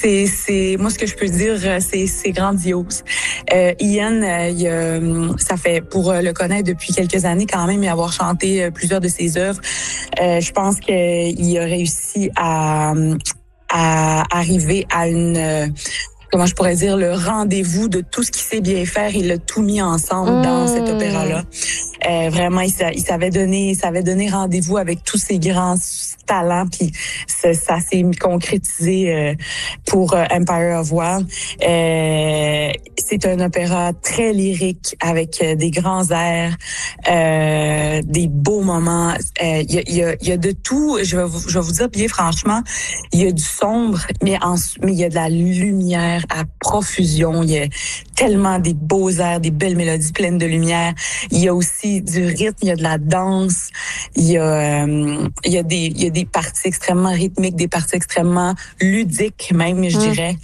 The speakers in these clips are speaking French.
Moi, ce que je peux dire, c'est grandiose. Ian, ça fait, pour le connaître depuis quelques années quand même et avoir chanté plusieurs de ses œuvres, je pense qu'il a réussi à arriver à comment je pourrais dire, le rendez-vous de tout ce qu'il sait bien faire. Il a tout mis ensemble dans cet opéra-là. Vraiment, il savait donner rendez-vous avec tous ses grands talents, puis ça s'est concrétisé pour Empire of Wild. C'est un opéra très lyrique avec des grands airs, des beaux moments. Il y a de tout. Je vais vous dire bien franchement, il y a du sombre, mais il y a de la lumière à profusion. Il y a tellement des beaux airs, des belles mélodies pleines de lumière. Il y a aussi du rythme, il y a de la danse. Il y a des parties extrêmement rythmiques, des parties extrêmement ludiques même, je dirais.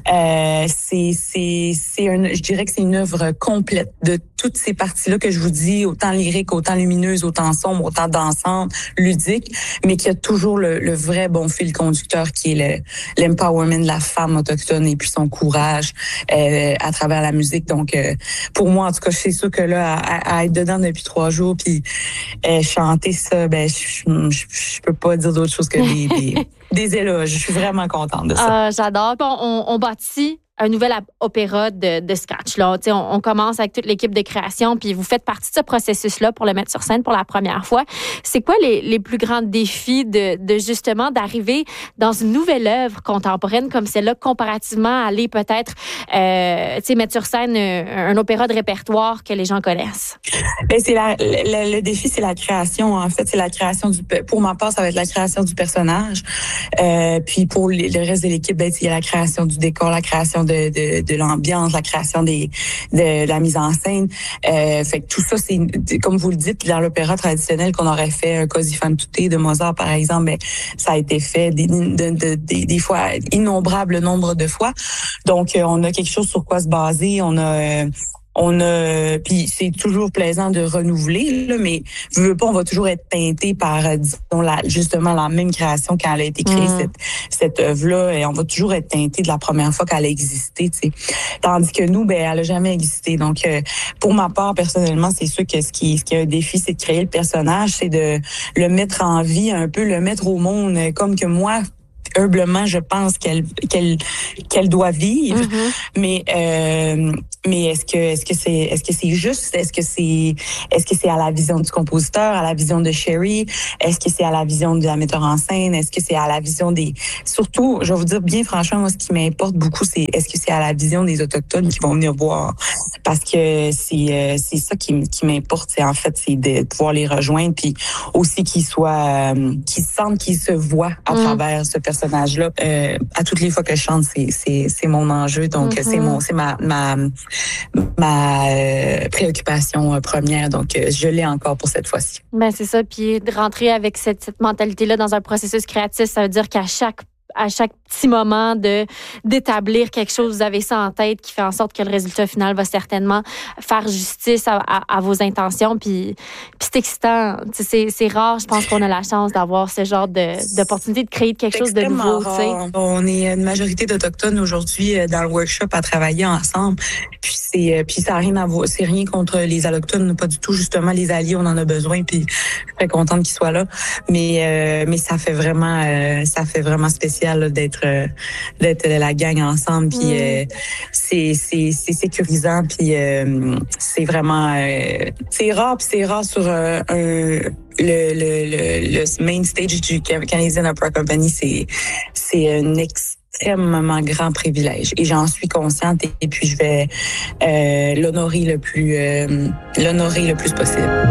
Je dirais que c'est une œuvre complète de toutes ces parties-là que je vous dis, autant lyrique, autant lumineuse, autant sombre, autant dansante, ludique, mais qui a toujours le vrai bon fil conducteur qui est l'empowerment de la femme autochtone et puis son courage à travers la musique. Donc, pour moi, en tout cas, c'est sûr que là, à être dedans depuis 3 jours puis chanter ça, je peux pas dire d'autre chose que des éloges. Je suis vraiment contente de ça. J'adore. On bâtit un nouvel opéra de scratch. Là. On commence avec toute l'équipe de création, puis vous faites partie de ce processus-là pour le mettre sur scène pour la première fois. C'est quoi les plus grands défis de justement d'arriver dans une nouvelle œuvre contemporaine comme celle-là, comparativement à aller peut-être mettre sur scène un opéra de répertoire que les gens connaissent? Le défi, c'est la création. En fait, c'est la création pour ma part, ça va être la création du personnage. Puis pour le reste de l'équipe, il y a la création du décor, la création de l'ambiance, la création de la mise en scène. Fait que tout ça, c'est comme vous le dites, dans l'opéra traditionnel qu'on aurait fait un Così fan tutte de Mozart, par exemple, ça a été fait des fois, innombrables nombres de fois. Donc, on a quelque chose sur quoi se baser. Puis c'est toujours plaisant de renouveler, là, mais on va toujours être teinté par, disons, justement la même création quand elle a été créée, cette œuvre-là, et on va toujours être teinté de la première fois qu'elle a existé, tu sais. Tandis que nous, elle a jamais existé. Donc, pour ma part, personnellement, c'est sûr que ce qui est un défi, c'est de créer le personnage, c'est de le mettre en vie, un peu le mettre au monde, comme que moi, humblement, je pense qu'elle doit vivre. Mais est-ce que c'est juste? Est-ce que c'est à la vision du compositeur, à la vision de Sherry? Est-ce que c'est à la vision de la metteur en scène? Est-ce que c'est à la vision surtout, je vais vous dire bien franchement, moi, ce qui m'importe beaucoup, c'est est-ce que c'est à la vision des Autochtones qui vont venir voir? Parce que c'est ça qui m'importe. C'est de pouvoir les rejoindre, puis aussi qu'ils sentent qu'ils se voient à travers ce personnage-là. À toutes les fois que je chante, c'est mon enjeu. Donc, c'est ma préoccupation première. Donc, je l'ai encore pour cette fois-ci. C'est ça. Puis de rentrer avec cette mentalité-là dans un processus créatif, ça veut dire qu'à chaque petit moment d'établir quelque chose, vous avez ça en tête qui fait en sorte que le résultat final va certainement faire justice à vos intentions. Puis c'est excitant. C'est rare, je pense qu'on a la chance d'avoir ce genre d'opportunité de créer quelque chose de nouveau. On est une majorité d'Autochtones aujourd'hui dans le workshop à travailler ensemble. Puis ça n'a rien à voir. C'est rien contre les Allochtones, pas du tout. Justement, les alliés, on en a besoin. Puis je suis très contente qu'ils soient là. Mais ça fait vraiment spécial là, d'être la gang ensemble. Puis c'est sécurisant. Puis c'est vraiment c'est rare sur le main stage du Canadian Opera Company. C'est un extrêmement grand privilège et j'en suis consciente et puis je vais l'honorer le plus possible.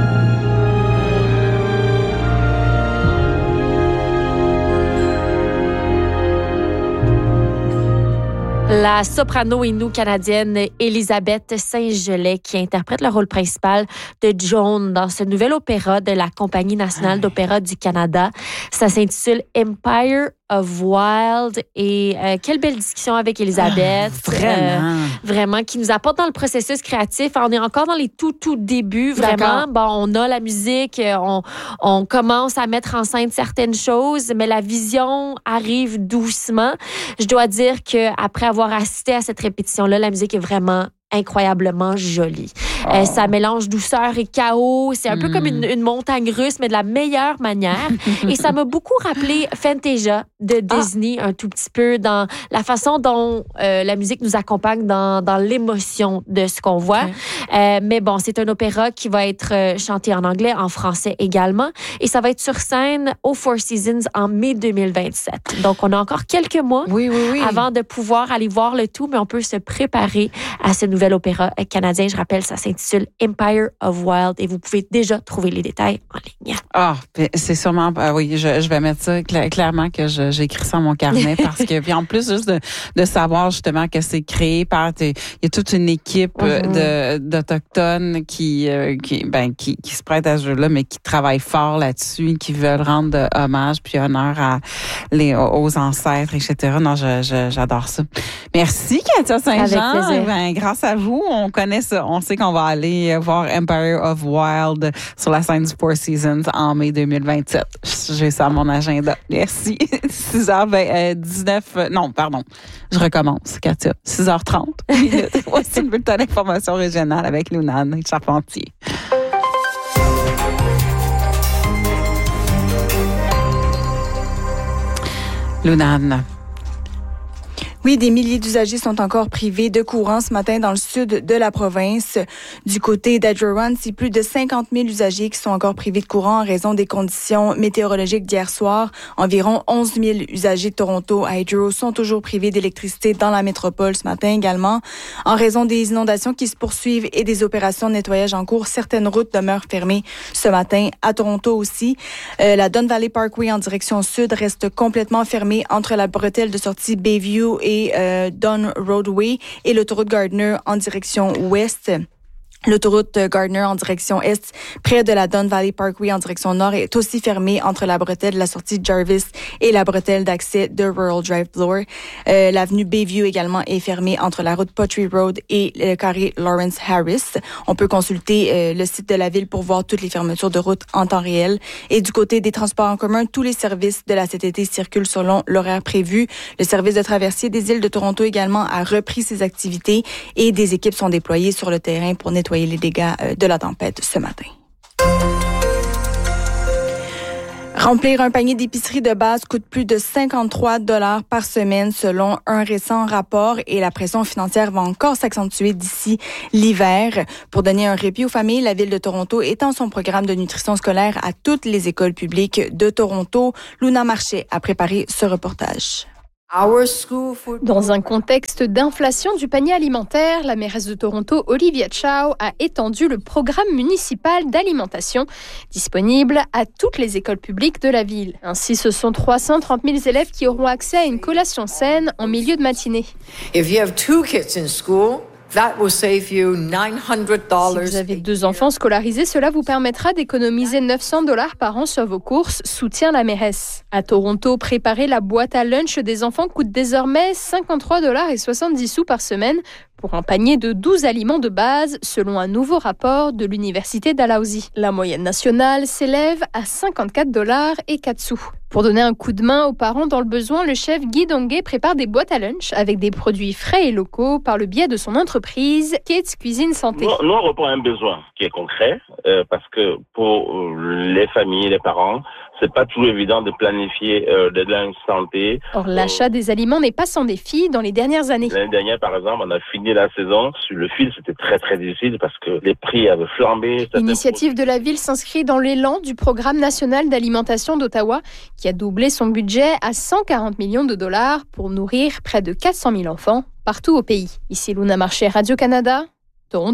La soprano inou-canadienne Elisabeth Saint-Gelais qui interprète le rôle principal de Joan dans ce nouvel opéra de la Compagnie nationale d'opéra du Canada. Ça s'intitule Empire of Wild. Et quelle belle discussion avec Elisabeth. Vraiment, qui nous apporte dans le processus créatif. On est encore dans les tout débuts, vraiment. Bon, on a la musique, on commence à mettre en scène certaines choses, mais la vision arrive doucement. Je dois dire qu'après avoir assisté à cette répétition-là, la musique est vraiment incroyablement jolie. Ça mélange douceur et chaos. C'est un peu comme une montagne russe, mais de la meilleure manière. Et ça m'a beaucoup rappelé Fantasia de Disney, un tout petit peu, dans la façon dont la musique nous accompagne dans l'émotion de ce qu'on voit. Mais bon, c'est un opéra qui va être chanté en anglais, en français également. Et ça va être sur scène au Four Seasons en mai 2027. Donc, on a encore quelques mois avant de pouvoir aller voir le tout, mais on peut se préparer à ce nouvel opéra canadien. Je rappelle, ça s'intitule Empire of Wild et vous pouvez déjà trouver les détails en ligne. C'est sûrement... je vais mettre ça clairement que j'écris ça dans mon carnet parce que... Puis en plus, juste de savoir justement que c'est créé par... Il y a toute une équipe d'Autochtones qui se prête à ce jeu-là, mais qui travaillent fort là-dessus, qui veulent rendre hommage puis honneur aux ancêtres, etc. Non, j'adore ça. Merci, Katia Saint-Jean. Avec plaisir. Grâce à vous, on connaît ça. On sait qu'on va aller voir Empire of Wild sur la scène du Four Seasons en mai 2027. J'ai ça à mon agenda. Merci. 6h19... Non, pardon. Je recommence, Katia. 6h30. Voici le bulletin d'information régionale avec Lunane Charpentier. Lunane. Oui, des milliers d'usagers sont encore privés de courant ce matin dans le sud de la province. Du côté d'Edgerwan, c'est plus de 50 000 usagers qui sont encore privés de courant en raison des conditions météorologiques d'hier soir. Environ 11 000 usagers de Toronto à Hydro sont toujours privés d'électricité dans la métropole ce matin également. En raison des inondations qui se poursuivent et des opérations de nettoyage en cours, certaines routes demeurent fermées ce matin. À Toronto aussi, la Don Valley Parkway en direction sud reste complètement fermée entre la bretelle de sortie Bayview et Don Roadway et l'autoroute Gardner en direction ouest. L'autoroute Gardner en direction est, près de la Don Valley Parkway en direction nord, est aussi fermée entre la bretelle de la sortie Jarvis et la bretelle d'accès de Rural Drive Bloor. L'avenue Bayview également est fermée entre la route Pottery Road et le carré Lawrence Harris. On peut consulter le site de la ville pour voir toutes les fermetures de route en temps réel. Et du côté des transports en commun, tous les services de la CTT circulent selon l'horaire prévu. Le service de traversier des îles de Toronto également a repris ses activités et des équipes sont déployées sur le terrain pour nettoyer les dégâts de la tempête ce matin. Remplir un panier d'épicerie de base coûte plus de 53 $ par semaine selon un récent rapport et la pression financière va encore s'accentuer d'ici l'hiver. Pour donner un répit aux familles, la Ville de Toronto étend son programme de nutrition scolaire à toutes les écoles publiques de Toronto. Luna Marchais a préparé ce reportage. Dans un contexte d'inflation du panier alimentaire, la mairesse de Toronto, Olivia Chow, a étendu le programme municipal d'alimentation disponible à toutes les écoles publiques de la ville. Ainsi, ce sont 330 000 élèves qui auront accès à une collation saine en milieu de matinée. Si vous avez 2 enfants scolarisés, cela vous permettra d'économiser 900 $ par an sur vos courses, soutient la mairesse. À Toronto, préparer la boîte à lunch des enfants coûte désormais 53,70 $ par semaine pour un panier de 12 aliments de base, selon un nouveau rapport de l'Université Dalhousie. La moyenne nationale s'élève à 54,04 $. Pour donner un coup de main aux parents dans le besoin, le chef Guy Donguet prépare des boîtes à lunch avec des produits frais et locaux par le biais de son entreprise Kids Cuisine Santé. Nous, on répond à un besoin qui est concret parce que pour les familles, les parents, c'est pas toujours évident de planifier des lunchs santé. Or, l'achat des aliments n'est pas sans défi dans les dernières années. L'année dernière, par exemple, on a fini la saison. Sur le fil, c'était très, très difficile parce que les prix avaient flambé. L'initiative de la ville s'inscrit dans l'élan du Programme national d'alimentation d'Ottawa qui a doublé son budget à 140 millions $ pour nourrir près de 400 000 enfants partout au pays. Ici Luna Marchais, Radio-Canada, Toronto.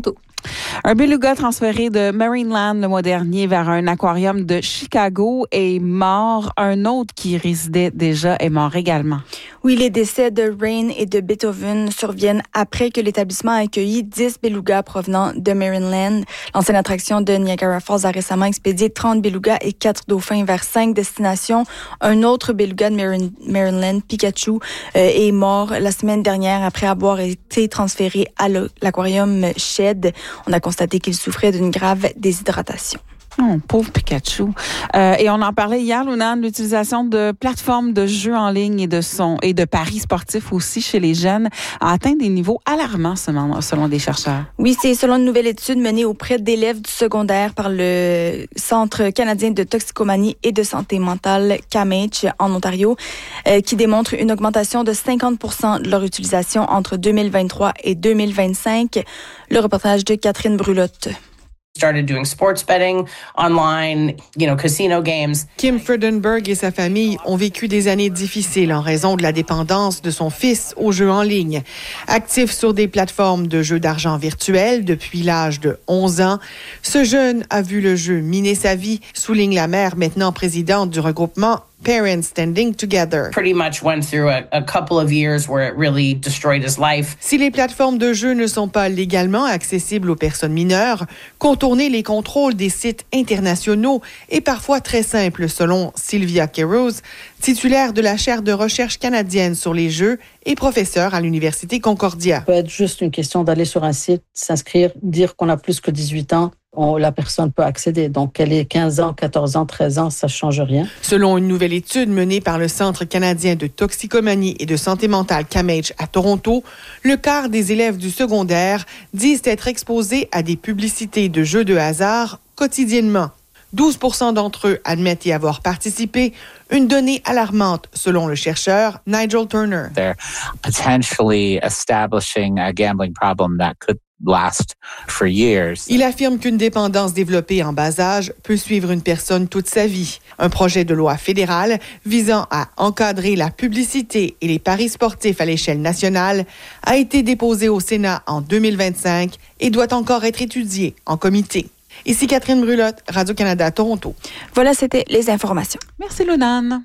Un beluga transféré de Marineland le mois dernier vers un aquarium de Chicago est mort. Un autre qui y résidait déjà est mort également. Oui, les décès de Rain et de Beethoven surviennent après que l'établissement a accueilli 10 belugas provenant de Marineland. L'ancienne attraction de Niagara Falls a récemment expédié 30 belugas et 4 dauphins vers 5 destinations. Un autre beluga de Marineland, Pikachu, est mort la semaine dernière après avoir été transféré à l'aquarium Shed. On a constaté qu'il souffrait d'une grave déshydratation. Oh, pauvre Pikachu. Et on en parlait hier, Luna, de l'utilisation de plateformes de jeux en ligne et de paris sportifs aussi chez les jeunes a atteint des niveaux alarmants selon des chercheurs. Oui, c'est selon une nouvelle étude menée auprès d'élèves du secondaire par le Centre canadien de toxicomanie et de santé mentale CAMH en Ontario, qui démontre une augmentation de 50% de leur utilisation entre 2023 et 2025. Le reportage de Catherine Brulotte. Started doing sports betting online, casino games. Kim Freudenberg et sa famille ont vécu des années difficiles en raison de la dépendance de son fils aux jeux en ligne. Actif sur des plateformes de jeux d'argent virtuels depuis l'âge de 11 ans, ce jeune a vu le jeu miner sa vie, souligne la mère, maintenant présidente du regroupement Parents Standing Together. Pretty much went through a couple of years where it really destroyed his life. Si les plateformes de jeux ne sont pas légalement accessibles aux personnes mineures, contourner les contrôles des sites internationaux est parfois très simple, selon Sylvia Keros, titulaire de la chaire de recherche canadienne sur les jeux et professeure à l'Université Concordia. Ça peut être juste une question d'aller sur un site, s'inscrire, dire qu'on a plus que 18 ans. La personne peut accéder. Donc, qu'elle ait 15 ans, 14 ans, 13 ans, ça ne change rien. Selon une nouvelle étude menée par le Centre canadien de toxicomanie et de santé mentale CAMH à Toronto, le quart des élèves du secondaire disent être exposés à des publicités de jeux de hasard quotidiennement. 12% d'entre eux admettent y avoir participé, une donnée alarmante selon le chercheur Nigel Turner. They're potentially establishing a gambling problem that could last for years. Il affirme qu'une dépendance développée en bas âge peut suivre une personne toute sa vie. Un projet de loi fédéral visant à encadrer la publicité et les paris sportifs à l'échelle nationale a été déposé au Sénat en 2025 et doit encore être étudié en comité. Ici Catherine Brulotte, Radio-Canada, Toronto. Voilà, c'était les informations. Merci, Lunan.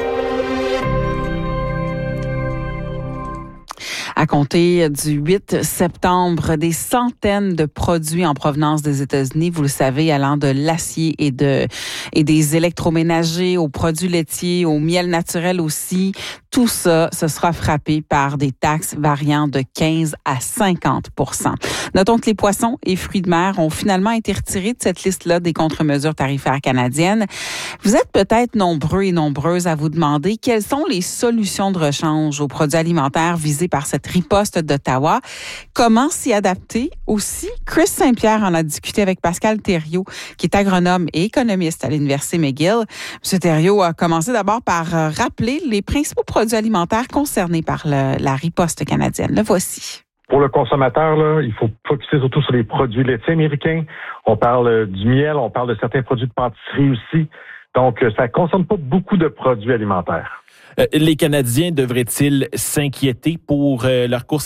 À compter du 8 septembre, des centaines de produits en provenance des États-Unis, vous le savez, allant de l'acier et des électroménagers aux produits laitiers, au miel naturel aussi, tout ça, ce sera frappé par des taxes variant de 15 à 50%. Notons que les poissons et fruits de mer ont finalement été retirés de cette liste-là des contre-mesures tarifaires canadiennes. Vous êtes peut-être nombreux et nombreuses à vous demander quelles sont les solutions de rechange aux produits alimentaires visés par cette riposte d'Ottawa. Comment s'y adapter aussi? Chris Saint-Pierre en a discuté avec Pascal Thériault, qui est agronome et économiste à l'Université McGill. M. Thériault a commencé d'abord par rappeler les principaux produits alimentaires concernés par la riposte canadienne. Le voici. Pour le consommateur, là, il faut focuser surtout sur les produits laitiers américains. On parle du miel, on parle de certains produits de pâtisserie aussi. Donc, ça ne concerne pas beaucoup de produits alimentaires. Les Canadiens devraient-ils s'inquiéter pour leur course